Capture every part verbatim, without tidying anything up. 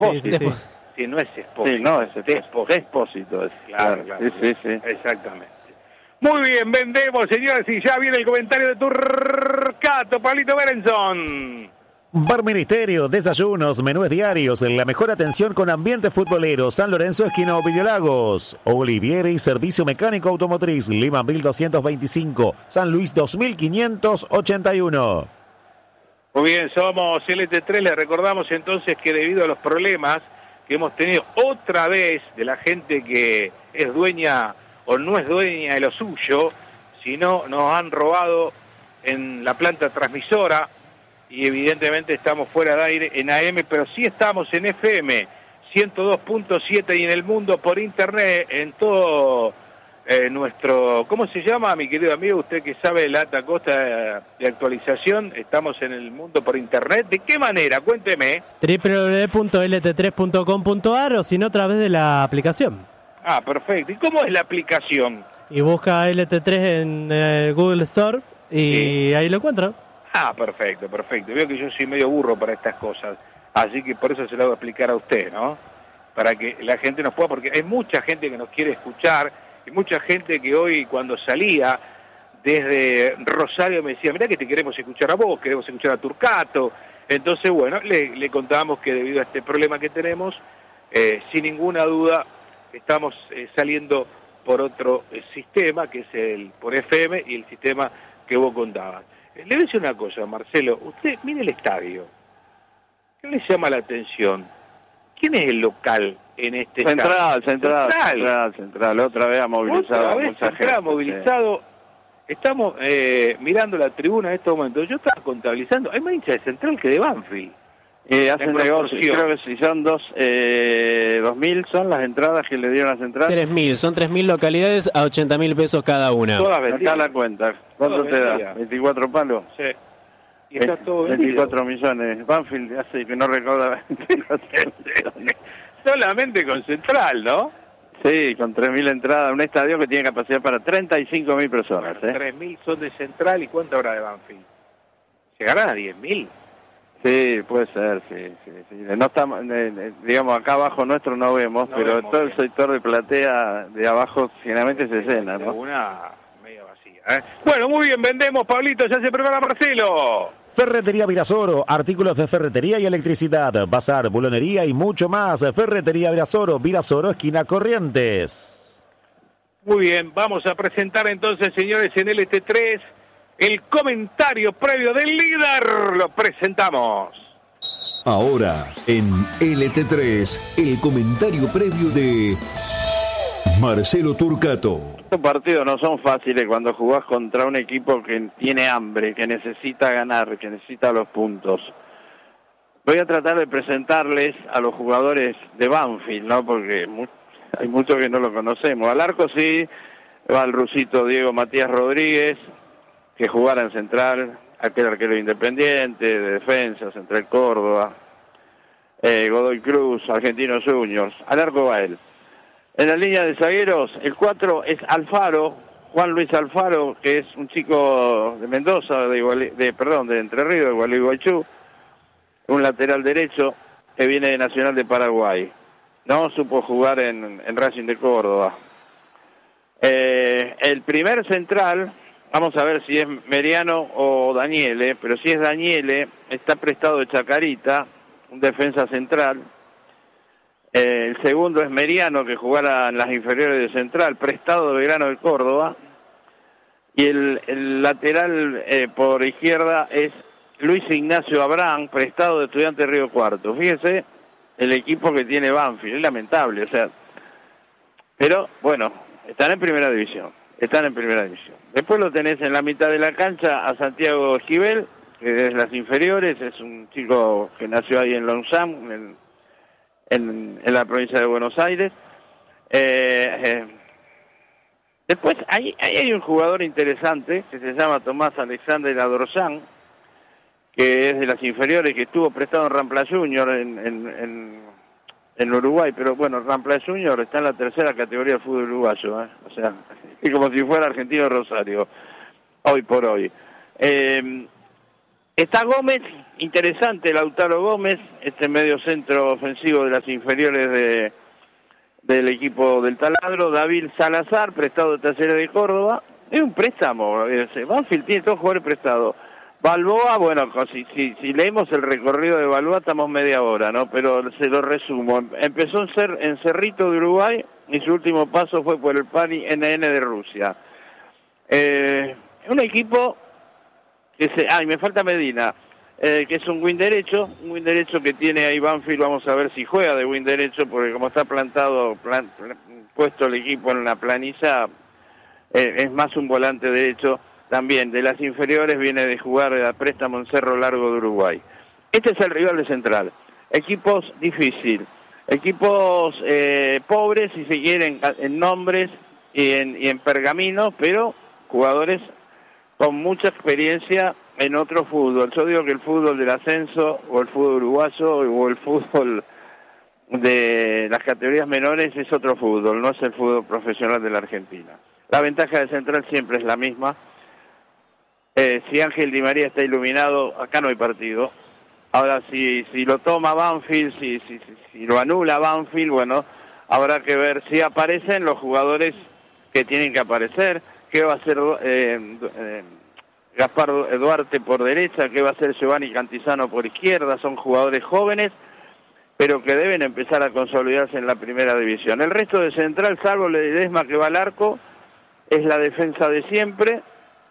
Expósito. Sí, sí, sí. Sí, no es Expósito. Sí, no, es Expósito. Expósito es. Claro, claro. Sí, sí, sí. Exactamente. Muy bien, vendemos, señores, y ya viene el comentario de Turcato, Pablito Berenson. Bar Ministerio, desayunos, menús diarios, la mejor atención con ambiente futbolero, San Lorenzo, esquina Ovidio Lagos. Olivieri, servicio mecánico automotriz, Lima mil doscientos veinticinco, San Luis dos mil quinientos ochenta y uno. Muy bien, somos L T tres, les recordamos entonces que debido a los problemas que hemos tenido otra vez de la gente que es dueña o no es dueña de lo suyo, sino nos han robado en la planta transmisora, y evidentemente estamos fuera de aire en A M, pero sí estamos en F M ciento dos punto siete y en el mundo por internet, en todo eh, nuestro, ¿cómo se llama, mi querido amigo? Usted que sabe la alta costa de actualización, estamos en el mundo por internet. ¿De qué manera? Cuénteme. doble u doble u doble u punto L T tres punto com punto a r o si no a través de la aplicación. Ah, perfecto. ¿Y cómo es la aplicación? Y busca L T tres en eh, Google Store y sí, ahí lo encuentra. Ah, perfecto, perfecto. Veo que yo soy medio burro para estas cosas, así que por eso se lo voy a explicar a usted, ¿no? Para que la gente nos pueda, porque hay mucha gente que nos quiere escuchar, y mucha gente que hoy cuando salía desde Rosario me decía, mirá que te queremos escuchar a vos, queremos escuchar a Turcato. Entonces, bueno, le, le contábamos que debido a este problema que tenemos, eh, sin ninguna duda, estamos eh, saliendo por otro eh, sistema, que es el por F M y el sistema que vos contabas. Le voy a decir una cosa, Marcelo, usted mire el estadio, ¿qué le llama la atención? ¿Quién es el local en este central, estadio? Central, central, central, central, otra vez ha movilizado otra vez mucha central, gente. movilizado. Sí. Estamos eh, mirando la tribuna en estos momentos, yo estaba contabilizando, hay más hinchas de Central que de Banfield. Y hacen negocio, creo que si son dos, eh, dos mil son las entradas que le dieron a Central. Tres mil, son tres mil localidades a ochenta mil pesos cada una. Todas vendidas. Acá la cuenta, ¿cuánto te da? ¿veinticuatro palos? Sí. Y está todo vendido. veinticuatro millones, Banfield hace que no recauda veinticuatro millones. Solamente con Central, ¿no? Sí, con tres mil entradas, un estadio que tiene capacidad para treinta y cinco mil personas. Bueno, ¿eh? tres mil son de Central, ¿y cuánto habrá de Banfield? ¿Llegarán a diez mil? Sí, puede ser, sí, sí, sí. No estamos, eh, digamos, acá abajo nuestro no vemos, no pero vemos todo bien. El sector de platea de abajo generalmente se llena, ¿no? Una media vacía, ¿eh? Bueno, muy bien, vendemos, Pablito, ya se prepara Marcelo. Ferretería Virasoro, artículos de ferretería y electricidad, bazar, bulonería y mucho más. Ferretería Virasoro, Virasoro, esquina Corrientes. Muy bien, vamos a presentar entonces, señores, en L T tres... el comentario previo del líder, lo presentamos. Ahora, en L T tres, el comentario previo de Marcelo Turcato. Estos partidos no son fáciles cuando jugás contra un equipo que tiene hambre, que necesita ganar, que necesita los puntos. Voy a tratar de presentarles a los jugadores de Banfield, ¿no? Porque mu- hay muchos que no lo conocemos. Al arco sí, va el rusito Diego Matías Rodríguez, que jugara en Central, aquel arquero independiente, de defensa, Central Córdoba, eh, Godoy Cruz, Argentinos Juniors. Al arco va él. En la línea de zagueros, el cuatro es Alfaro, Juan Luis Alfaro, que es un chico de Mendoza, de, Iguali, de perdón, de Entre Ríos, de Gualeguaychú, un lateral derecho que viene de Nacional de Paraguay. No supo jugar en, en Racing de Córdoba. Eh, el primer central, vamos a ver si es Meriano o Daniele, pero si es Daniele, está prestado de Chacarita, un defensa central. Eh, el segundo es Meriano, que jugara en las inferiores de Central, prestado de Belgrano de Córdoba. Y el, el lateral eh, por izquierda es Luis Ignacio Abraham, prestado de Estudiantes de Río Cuarto. Fíjese el equipo que tiene Banfield, es lamentable, o sea, pero bueno, están en primera división, están en primera división. Después lo tenés en la mitad de la cancha a Santiago Esquivel, que es las inferiores, es un chico que nació ahí en Longsam, en, en, en la provincia de Buenos Aires. Eh, eh, después ahí, ahí hay un jugador interesante que se llama Tomás Alexander Adorzán, que es de las inferiores, que estuvo prestado en Rampla Junior en, en, en, en Uruguay, pero bueno, Rampla Junior está en la tercera categoría del fútbol uruguayo, ¿eh? O sea, es como si fuera Argentino Rosario, hoy por hoy. Eh, Está Gómez, interesante Lautaro Gómez, este medio centro ofensivo de las inferiores de del equipo del Taladro. David Salazar, prestado de Talleres de Córdoba, es un préstamo, Banfield tiene todos jugadores prestados. Balboa, bueno, si, si, si leemos el recorrido de Balboa estamos media hora, ¿no? Pero se lo resumo. Empezó en, Cer en Cerrito de Uruguay y su último paso fue por el Pani N N de Rusia. Eh, un equipo que se... Ay, me falta Medina, eh, que es un win derecho, un win derecho que tiene ahí Banfield. Vamos a ver si juega de win derecho, porque como está plantado, plan, puesto el equipo en la planilla, eh, es más un volante derecho. También de las inferiores viene de jugar a préstamo en Cerro Largo de Uruguay. Este es el rival de Central. Equipos difíciles, equipos eh, pobres, si se quieren, en nombres y en, y en pergaminos, pero jugadores con mucha experiencia en otro fútbol. Yo digo que el fútbol del ascenso, o el fútbol uruguayo, o el fútbol de las categorías menores es otro fútbol, no es el fútbol profesional de la Argentina. La ventaja de Central siempre es la misma. Eh, si Ángel Di María está iluminado, acá no hay partido. Ahora, si si lo toma Banfield, si, si, si, si lo anula Banfield, bueno, habrá que ver si aparecen los jugadores que tienen que aparecer. ¿Qué va a hacer eh, eh, Gaspar Duarte por derecha? ¿Qué va a hacer Giovanni Cantizano por izquierda? Son jugadores jóvenes, pero que deben empezar a consolidarse en la primera división. El resto de Central, salvo Ledesma que va al arco, es la defensa de siempre.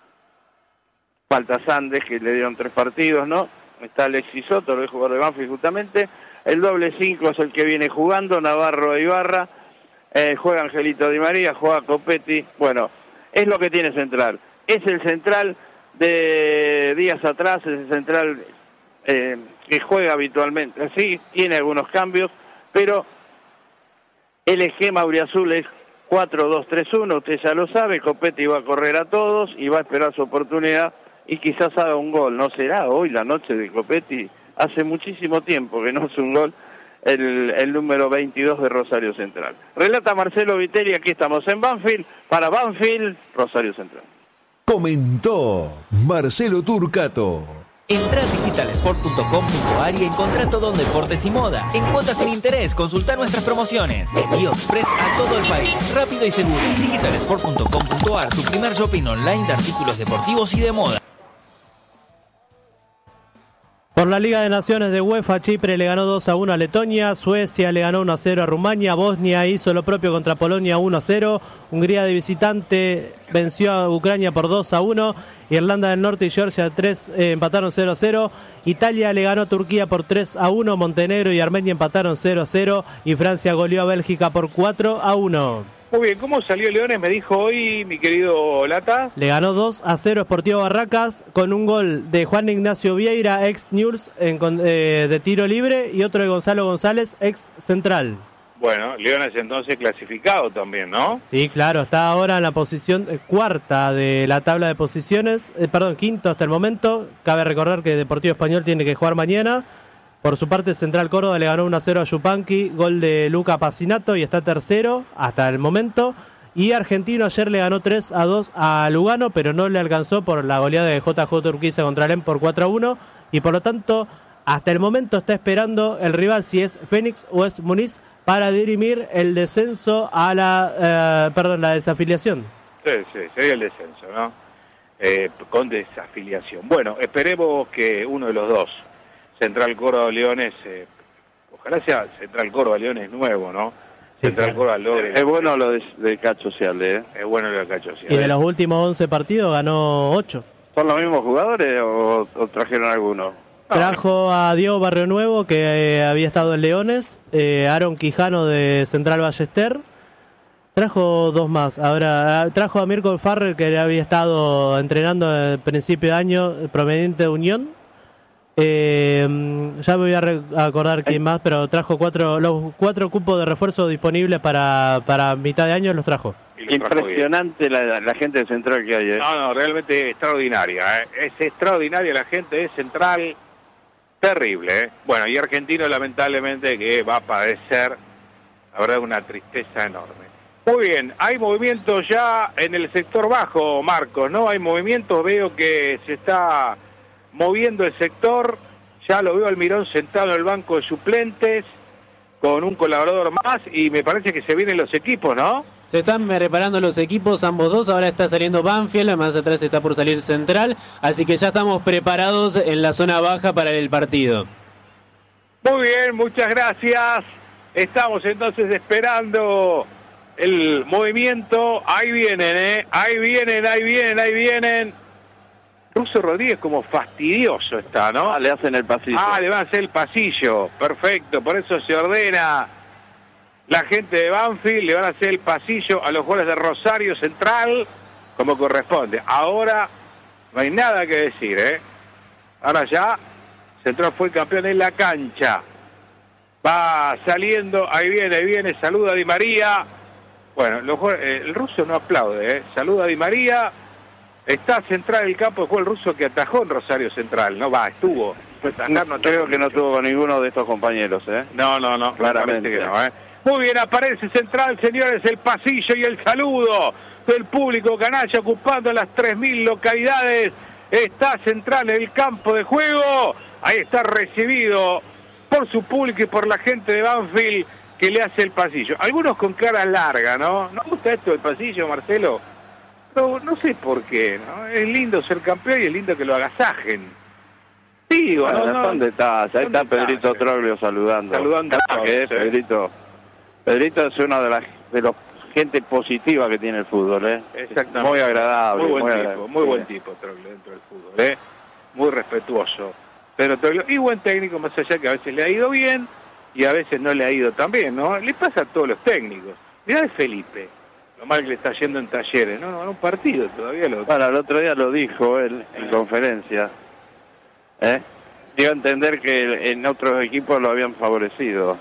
Falta Sandes, que le dieron tres partidos, ¿no? Está Alexis Soto, el jugador de Banfield justamente. El doble cinco es el que viene jugando, Navarro e Ibarra. Eh, juega Angelito Di María, juega Copetti. Bueno, es lo que tiene Central. Es el Central de días atrás, es el Central eh, que juega habitualmente. Sí, tiene algunos cambios, pero el esquema auriazul es cuatro dos tres uno, usted ya lo sabe. Copetti va a correr a todos y va a esperar su oportunidad. Y quizás haga un gol. ¿No será hoy la noche de Copetti? Hace muchísimo tiempo que no hace un gol el, el número veintidós de Rosario Central. Relata Marcelo Viteri, aquí estamos en Banfield. Para Banfield, Rosario Central. Comentó Marcelo Turcato. Entrá a digital sport punto com punto a r y encontrá todo en deportes y moda. En cuotas sin interés, consultá nuestras promociones. Envío express a todo el país, rápido y seguro. digital sport punto com punto a r, tu primer shopping online de artículos deportivos y de moda. Por la Liga de Naciones de UEFA, Chipre le ganó dos a uno a Letonia, Suecia le ganó uno a cero a Rumania, Bosnia hizo lo propio contra Polonia uno a cero, Hungría de visitante venció a Ucrania por dos a uno, Irlanda del Norte y Georgia tres, eh, empataron cero a cero, Italia le ganó a Turquía por tres a uno, Montenegro y Armenia empataron cero a cero y Francia goleó a Bélgica por cuatro a uno. Muy bien, ¿cómo salió Leones? Me dijo hoy mi querido Lata. Le ganó dos a cero Sportivo Barracas con un gol de Juan Ignacio Vieira, ex Newell's, en, eh, de tiro libre, y otro de Gonzalo González, ex Central. Bueno, Leones entonces clasificado también, ¿no? Sí, claro, está ahora en la posición eh, cuarta de la tabla de posiciones, eh, perdón, quinto hasta el momento. Cabe recordar que Deportivo Español tiene que jugar mañana. Por su parte, Central Córdoba le ganó uno a cero a Yupanqui, gol de Luca Pacinato, y está tercero hasta el momento. Y Argentino ayer le ganó tres a dos a Lugano, pero no le alcanzó por la goleada de J J Urquiza contra Alem por cuatro a uno. Y por lo tanto, hasta el momento está esperando el rival si es Fénix o es Muniz para dirimir el descenso a la, eh, perdón, la desafiliación. Sí, sí, sería el descenso, ¿no? Eh, con desafiliación. Bueno, esperemos que uno de los dos, Central Córdoba Leones, eh, ojalá sea Central Córdoba Leones nuevo, ¿no? Sí, Central claro. Córdoba Leones. Es bueno lo de, de Cacho Ciale, ¿eh? Es bueno lo de Cacho Ciale. Y de los últimos once partidos ganó ocho. ¿Son los mismos jugadores o, o trajeron algunos? Trajo a Diego Barrio Nuevo, que eh, había estado en Leones, eh, Aaron Quijano de Central Ballester. Trajo dos más. Ahora trajo a Mirko Farrell, que había estado entrenando a principio de año, proveniente de Unión. Eh, ya me voy a, re- a acordar quién más, pero trajo cuatro los cuatro cupos de refuerzo disponibles para, para mitad de año, los trajo. Y lo trajo Impresionante la, la gente de Central que hay, ¿eh? No, no, realmente extraordinaria, ¿eh? Es extraordinaria la gente de Central, terrible, ¿eh? Bueno, y Argentino lamentablemente que va a padecer, la verdad, una tristeza enorme. Muy bien, hay movimientos ya en el sector bajo, Marcos, ¿no? Hay movimientos, veo que se está moviendo el sector. Ya lo veo al Mirón sentado en el banco de suplentes con un colaborador más y me parece que se vienen los equipos, ¿no? Se están preparando los equipos, ambos dos. Ahora está saliendo Banfield, más atrás está por salir Central. Así que ya estamos preparados en la zona baja para el partido. Muy bien, muchas gracias. Estamos entonces esperando el movimiento. Ahí vienen, ¿eh? Ahí vienen, ahí vienen, ahí vienen. Russo Rodríguez como fastidioso está, ¿no? Ah, le hacen el pasillo. Ah, le van a hacer el pasillo. Perfecto, por eso se ordena la gente de Banfield. Le van a hacer el pasillo a los jugadores de Rosario Central como corresponde. Ahora no hay nada que decir, ¿eh? Ahora ya Central fue el campeón en la cancha. Va saliendo, ahí viene, ahí viene, saluda a Di María. Bueno, los, eh, el ruso no aplaude, ¿eh? Saluda a Di María. Está Central el campo, fue el ruso que atajó en Rosario Central. No va, estuvo. Fue atajar, no Creo que no estuvo con ninguno de estos compañeros, ¿eh? No, no, no, claramente que no, ¿eh? Muy bien, aparece Central, señores, el pasillo y el saludo del público canalla ocupando las tres mil localidades. Está Central en el campo de juego. Ahí está recibido por su público y por la gente de Banfield que le hace el pasillo. Algunos con cara larga, ¿no? ¿No gusta esto del pasillo, Marcelo? No, no sé por qué, ¿no? Es lindo ser campeón y es lindo que lo agasajen. Digo, bueno, no, no. ¿Dónde estás? Ahí está Pedrito Troglio saludando. Saludando a todos, que ¿eh? Pedrito. Pedrito es una de las de los gente positiva que tiene el fútbol, ¿eh? Exactamente. Muy agradable. Muy buen muy tipo, agradable. muy buen tipo Troglio dentro del fútbol, ¿eh? Muy respetuoso. Pero Troglio, y buen técnico, más allá que a veces le ha ido bien y a veces no le ha ido tan bien, ¿no? Le pasa a todos los técnicos. Mirá de Felipe. Lo mal que le está yendo en Talleres, no, no, en un partido todavía lo... Bueno, el otro día lo dijo él en conferencia, ¿eh? Dio a entender que en otros equipos lo habían favorecido,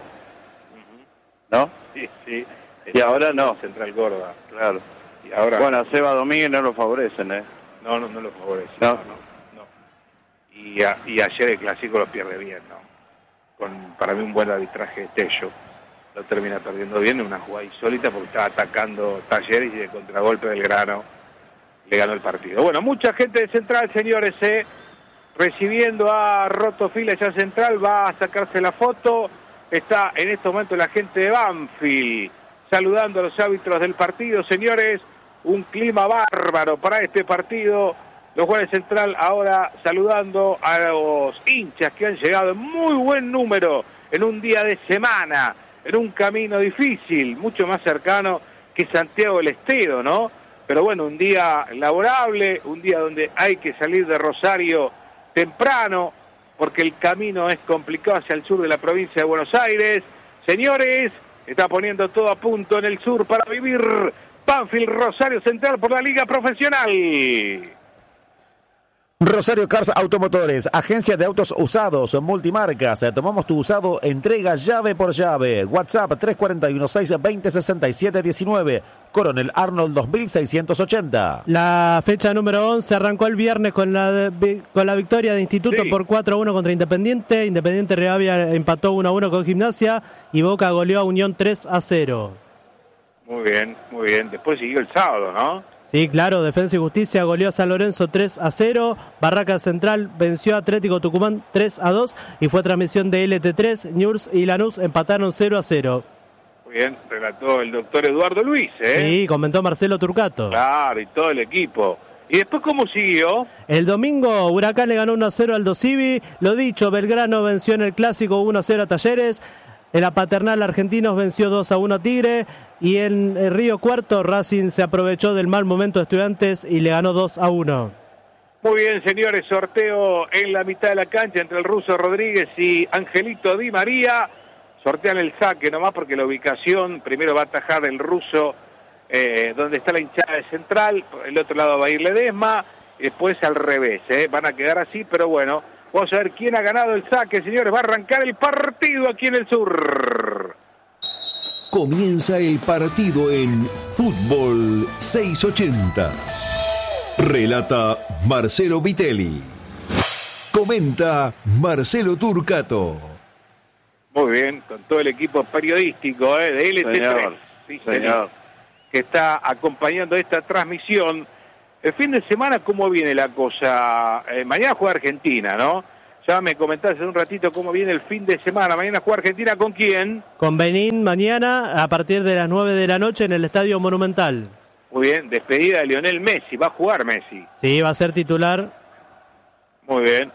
¿no? Sí, sí. Y ahora no. Central Córdoba. Claro. Y ahora... Bueno, a Seba Domínguez no lo favorecen, ¿eh? No, no, no lo favorece. No. No, no, no. Y, a, y ayer el Clásico lo pierde bien, ¿no? Con, para mí, un buen arbitraje de Tello. Lo termina perdiendo bien en una jugada insólita porque estaba atacando Talleres y de contragolpe Belgrano le ganó el partido. Bueno, mucha gente de Central, señores, eh, recibiendo a Roto Fila ya Central, va a sacarse la foto. Está en este momento la gente de Banfield saludando a los árbitros del partido, señores. Un clima bárbaro para este partido. Los jugadores de Central ahora saludando a los hinchas que han llegado en muy buen número en un día de semana, en un camino difícil, mucho más cercano que Santiago del Estero, ¿no? Pero bueno, un día laborable, un día donde hay que salir de Rosario temprano, porque el camino es complicado hacia el sur de la provincia de Buenos Aires. Señores, está poniendo todo a punto en el sur para vivir Banfield Rosario Central por la Liga Profesional. Rosario Cars Automotores, agencia de autos usados, multimarcas. Tomamos tu usado, entrega llave por llave. WhatsApp tres cuatro uno, seis dos cero, seis siete uno nueve. Coronel Arnold dos mil seiscientos ochenta. La fecha número once arrancó el viernes con la de, con la victoria de Instituto Sí. por cuatro a uno contra Independiente. Independiente Rivadavia empató uno a uno con Gimnasia y Boca goleó a Unión tres a cero. Muy bien, muy bien. Después siguió el sábado, ¿no? Sí, claro, Defensa y Justicia goleó a San Lorenzo tres a cero, Barraca Central venció a Atlético Tucumán tres a dos y fue transmisión de L T tres, Newell's y Lanús empataron cero a cero. Muy bien, relató el doctor Eduardo Luis, ¿eh? Sí, comentó Marcelo Turcato. Claro, y todo el equipo. ¿Y después cómo siguió? El domingo Huracán le ganó uno a cero al Dosivi, lo dicho, Belgrano venció en el Clásico uno a cero a Talleres, en la Paternal Argentinos venció dos a uno a Tigre y en el Río Cuarto Racing se aprovechó del mal momento de Estudiantes y le ganó dos a uno. Muy bien, señores, sorteo en la mitad de la cancha entre el ruso Rodríguez y Angelito Di María. Sortean el saque nomás porque la ubicación, primero va a atajar el ruso eh, donde está la hinchada de Central, el otro lado va a ir Ledesma, y después al revés, eh, van a quedar así, pero bueno, vamos a ver quién ha ganado el saque, señores, va a arrancar el partido aquí en el sur. Comienza el partido en Fútbol seiscientos ochenta. Relata Marcelo Vitelli. Comenta Marcelo Turcato. Muy bien, con todo el equipo periodístico eh, de L T tres. Señor, Sí, señor. que está acompañando esta transmisión El fin de semana, ¿cómo viene la cosa? Eh, mañana juega Argentina, ¿no? Ya me comentaste hace un ratito cómo viene el fin de semana. Mañana juega Argentina, ¿con quién? Con Benín mañana a partir de las nueve de la noche en el Estadio Monumental. Muy bien, despedida de Lionel Messi. Va a jugar Messi. Sí, va a ser titular. Muy bien.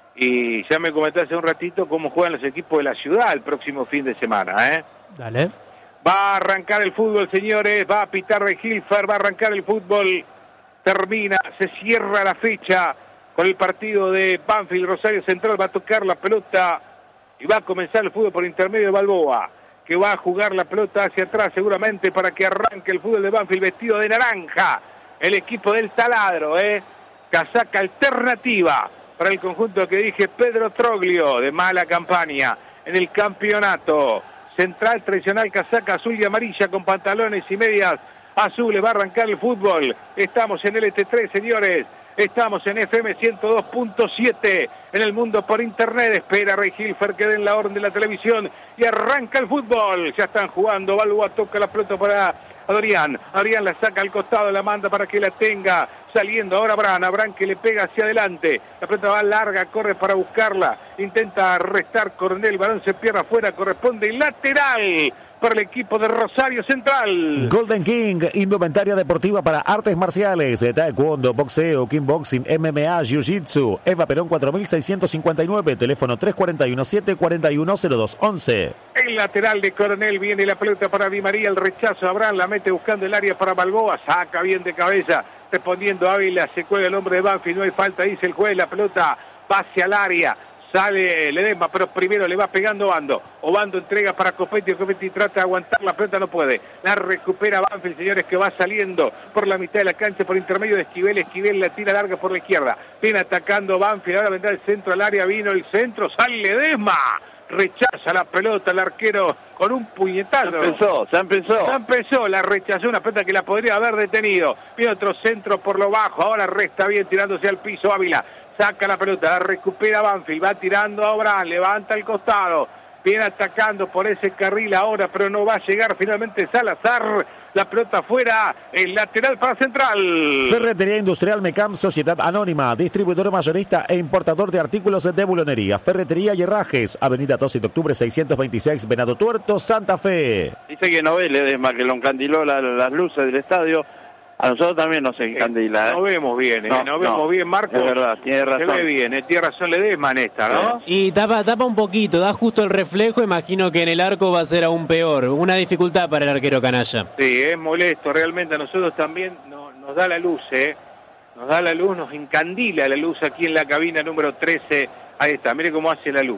Y ya me comentaste hace un ratito cómo juegan los equipos de la ciudad el próximo fin de semana, ¿eh? Dale. Va a arrancar el fútbol, señores. Va a pitar de Hilfer. Va a arrancar el fútbol. Termina, se cierra la fecha con el partido de Banfield. Rosario Central va a tocar la pelota y va a comenzar el fútbol por intermedio de Balboa, que va a jugar la pelota hacia atrás seguramente para que arranque el fútbol de Banfield vestido de naranja. El equipo del taladro, ¿eh? Casaca alternativa para el conjunto que dirige Pedro Troglio, de mala campaña en el campeonato. Central tradicional, casaca azul y amarilla con pantalones y medias azules. Va a arrancar el fútbol. Estamos en L T tres, señores. Estamos en F M ciento dos punto siete. En el mundo por internet. Espera Rey Hilfer que den la orden de la televisión. Y arranca el fútbol. Ya están jugando. Balboa toca la pelota para Adrián. Adrián la saca al costado. La manda para que la tenga. Saliendo ahora Abraham. Abraham que le pega hacia adelante. La pelota va larga. Corre para buscarla. Intenta restar Coronel. El balón se pierde afuera. Corresponde lateral para el equipo de Rosario Central. Golden King, indumentaria deportiva para artes marciales, taekwondo, boxeo, kickboxing, M M A, jiu-jitsu. Eva Perón cuatro mil seiscientos cincuenta y nueve, teléfono tres cuatro uno, siete cuatro uno, cero dos once. El lateral de Coronel, viene la pelota para Di María, el rechazo, Abraham la mete buscando el área para Balboa, saca bien de cabeza, respondiendo Ávila, se cuelga el hombre de Banfield, no hay falta, dice el juez, la pelota va hacia el área. Sale Ledesma, pero primero le va pegando Obando. Obando entrega para Copetti. Copetti trata de aguantar la pelota, no puede. La recupera Banfield, señores, que va saliendo por la mitad de la cancha por intermedio de Esquivel. Esquivel la tira larga por la izquierda. Viene atacando Banfield. Ahora vendrá el centro al área. Vino el centro. Sale Ledesma. Rechaza la pelota el arquero con un puñetazo. Se empezó, se empezó. Ya empezó, la rechazó, una pelota que la podría haber detenido. Viene otro centro por lo bajo. Ahora resta bien tirándose al piso Ávila. Saca la pelota, la recupera Banfield, va tirando a Abraham, levanta el costado, viene atacando por ese carril ahora, pero no va a llegar finalmente Salazar, la pelota afuera, el lateral para Central. Ferretería Industrial Mecam, Sociedad Anónima, distribuidor mayorista e importador de artículos de bulonería, ferretería y herrajes, avenida doce de octubre seiscientos veintiséis, Venado Tuerto, Santa Fe. Dice que no ve Ledesma, que lo encandiló la, las luces del estadio. A nosotros también nos encandila. Eh, no vemos bien, eh, no, no vemos no, bien, Marcos. Es verdad, tiene razón. Se ve bien, eh, tiene razón Ledesma en esta, ¿no? Y tapa, tapa un poquito, da justo el reflejo, imagino que en el arco va a ser aún peor. Una dificultad para el arquero canalla. Sí, es molesto, realmente a nosotros también no, nos da la luz, ¿eh? Nos da la luz, nos encandila la luz aquí en la cabina número trece. Ahí está, mire cómo hace la luz.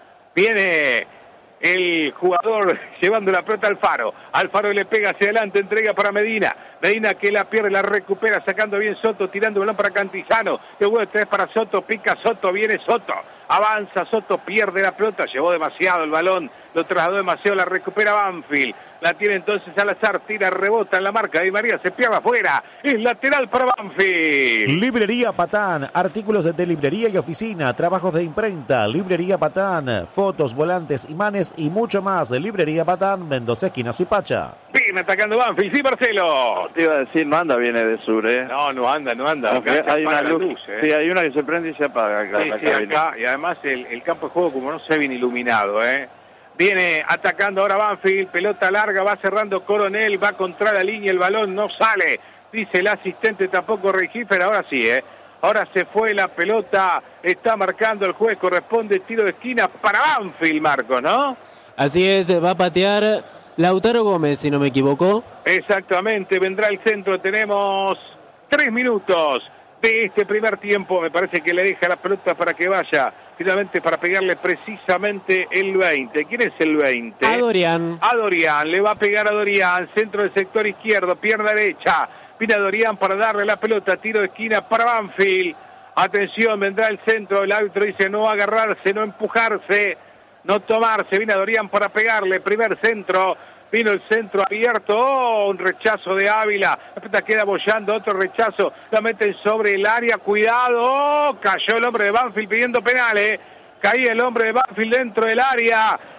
Viene el jugador llevando la pelota al Faro. Alfaro le pega hacia adelante, entrega para Medina. Medina que la pierde, la recupera, sacando bien Soto, tirando el balón para Cantizano. De vuelta tres para Soto, pica Soto, viene Soto. Avanza Soto, pierde la pelota, llevó demasiado el balón, lo trasladó demasiado, la recupera Banfield. La tiene entonces Salazar, tira, rebota en la marca de Di María, se pierde afuera. Es lateral para Banfield. Librería Patán, artículos de librería y oficina, trabajos de imprenta. Librería Patán, fotos, volantes, imanes y mucho más. Librería Patán, Mendoza, esquina Suipacha. Bien atacando Banfield, sí, Marcelo. Te iba a decir, no anda, viene de sur, ¿eh? No, no anda, no anda. No, Acá hay una luz, luz ¿eh? Sí, hay una que se prende y se apaga acá. Sí, sí, acá, y además el, el campo de juego como no se ve bien iluminado, ¿eh? Viene atacando ahora Banfield, pelota larga, va cerrando Coronel, va contra la línea, el balón no sale, dice el asistente tampoco Regífer, ahora sí, ¿eh? Ahora se fue la pelota, está marcando el juez, corresponde tiro de esquina para Banfield, Marco, ¿no? Así es, va a patear Lautaro Gómez, si no me equivoco. Exactamente, vendrá el centro, tenemos tres minutos de este primer tiempo, me parece que le deja la pelota para que vaya, finalmente para pegarle precisamente el veinte. ¿Quién es el veinte? A Dorian. A Dorian, le va a pegar a Dorian, centro del sector izquierdo, pierna derecha, viene a Dorian para darle la pelota, tiro de esquina para Banfield. Atención, vendrá el centro, el árbitro dice no agarrarse, no empujarse, no tomarse, viene a Dorian para pegarle, primer centro. Vino el centro abierto, oh, un rechazo de Ávila, la pelota queda bollando, otro rechazo, la meten sobre el área, cuidado, oh, cayó el hombre de Banfield pidiendo penales, caía el hombre de Banfield dentro del área,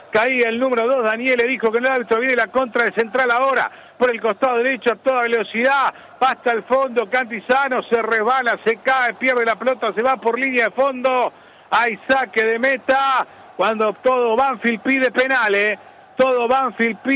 caía el número dos, Daniel le dijo que no, el árbitro viene la contra de Central ahora, por el costado derecho a toda velocidad, va hasta el fondo, Cantizano se resbala, se cae, pierde la pelota, se va por línea de fondo, hay saque de meta, cuando todo Banfield pide penales, todo Banfield pide